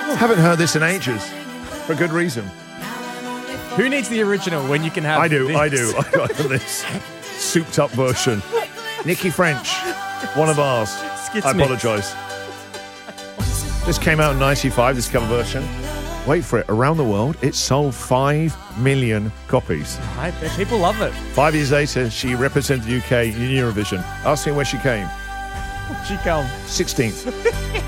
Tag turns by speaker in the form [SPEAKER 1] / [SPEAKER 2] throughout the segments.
[SPEAKER 1] Haven't heard this in ages, for good reason.
[SPEAKER 2] Who needs the original when you can have
[SPEAKER 1] I do.
[SPEAKER 2] this?
[SPEAKER 1] I got this souped-up version. Nikki French, one of ours.
[SPEAKER 2] Skits
[SPEAKER 1] I
[SPEAKER 2] mix.
[SPEAKER 1] apologise. This came out in 95, this cover version. Wait for it. Around the world, it sold 5 million copies.
[SPEAKER 2] Right, people love it.
[SPEAKER 1] 5 years later, she represented the UK in Eurovision. Ask me where she came.
[SPEAKER 2] She come.
[SPEAKER 1] 16th.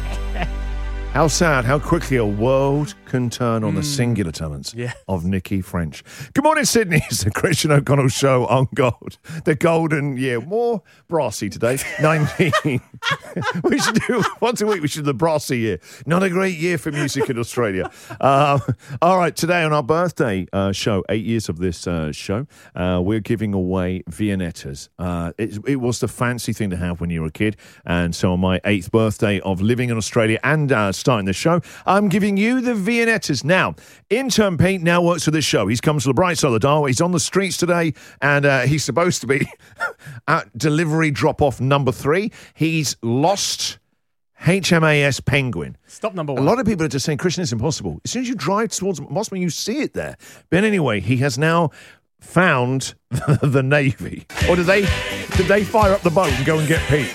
[SPEAKER 1] How sad, how quickly a world can turn on the singular talents of Nikki French. Good morning, Sydney. It's the Christian O'Connell Show on Gold. The golden year. More brassy today. 19. We should do, once a week, we should do the brassy year. Not a great year for music in Australia. All right, today on our birthday show, 8 years of this show, we're giving away Viennettas. It was the fancy thing to have when you were a kid. And so on my 8th birthday of living in Australia and starting the show, I'm giving you the Viennettas. Now, intern Pete now works for this show. He's come to the bright side of the dial. He's on the streets today, and he's supposed to be at delivery drop-off number 3. He's lost HMAS Penguin.
[SPEAKER 2] Stop number 1.
[SPEAKER 1] A lot of people are just saying, Christian, it's impossible. As soon as you drive towards Mosman, you see it there. But anyway, he has now found the Navy. Or did they fire up the boat and go and get Pete?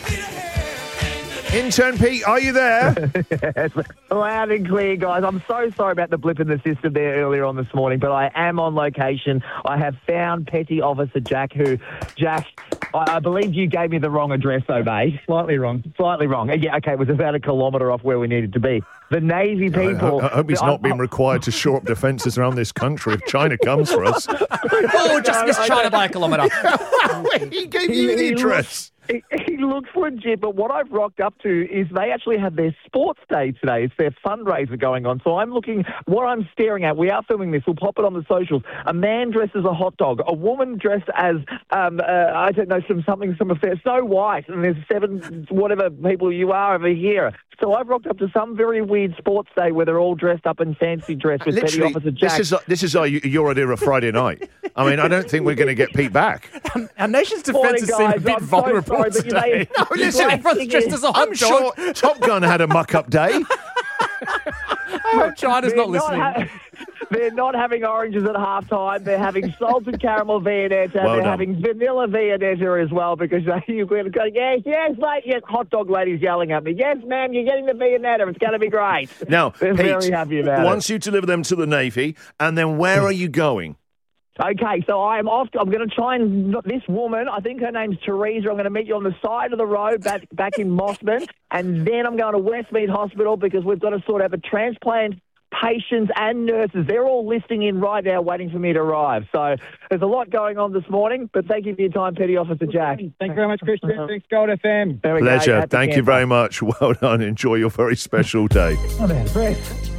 [SPEAKER 1] Intern Pete, are you there?
[SPEAKER 3] Yes, loud and clear, guys. I'm so sorry about the blip in the system there earlier on this morning, but I am on location. I have found Petty Officer Jack, Jack, I believe you gave me the wrong address, though, mate.
[SPEAKER 4] Slightly wrong.
[SPEAKER 3] Yeah, okay, it was about a kilometre off where we needed to be. The Navy people...
[SPEAKER 1] I hope he's not being required to shore up defences around this country if China comes for us.
[SPEAKER 2] Oh, just missed China by a kilometre.
[SPEAKER 1] He gave you the address.
[SPEAKER 3] He looks legit, but what I've rocked up to is they actually have their sports day today. It's their fundraiser going on. So I'm looking, what I'm staring at, we are filming this, we'll pop it on the socials. A man dressed as a hot dog, a woman dressed as, I don't know, some affair, Snow White, and there's 7 whatever people you are over here. So I've rocked up to some very weird sports day where they're all dressed up in fancy dress with Petty Officer Jack.
[SPEAKER 1] This is your idea of Friday night. I mean, I don't think we're going to get Pete back.
[SPEAKER 2] Our nation's defences seem a bit vulnerable today.
[SPEAKER 1] No, listen,
[SPEAKER 2] everyone's dressed as a hot
[SPEAKER 1] I'm
[SPEAKER 2] dog.
[SPEAKER 1] sure Top Gun had a muck-up day.
[SPEAKER 2] I hope China's not listening.
[SPEAKER 3] They're not having oranges at halftime. They're having salted caramel Viennetta.
[SPEAKER 1] Well
[SPEAKER 3] They're
[SPEAKER 1] done.
[SPEAKER 3] having vanilla Viennetta as well because you're going to go, yes, mate, yes. Hot dog lady's yelling at me. Yes, ma'am, you're getting the Viennetta. It's going to be great.
[SPEAKER 1] Now,
[SPEAKER 3] They're
[SPEAKER 1] Pete,
[SPEAKER 3] very happy about
[SPEAKER 1] once you deliver them to the Navy, and then where are you going?
[SPEAKER 3] Okay, so I'm off. I'm going to try and this woman. I think her name's Teresa. I'm going to meet you on the side of the road back in Mossman, and then I'm going to Westmead Hospital because we've got to sort out the transplant patients and nurses. They're all listing in right now, waiting for me to arrive. So there's a lot going on this morning. But thank you for your time, Petty Officer Jack.
[SPEAKER 4] Thank you very much, Christian. Thanks, Gold FM.
[SPEAKER 3] There we go.
[SPEAKER 1] Pleasure.
[SPEAKER 3] Happy
[SPEAKER 1] Thank you
[SPEAKER 3] camper.
[SPEAKER 1] very much. Well done. Enjoy your very special day.
[SPEAKER 3] Oh, man, Chris.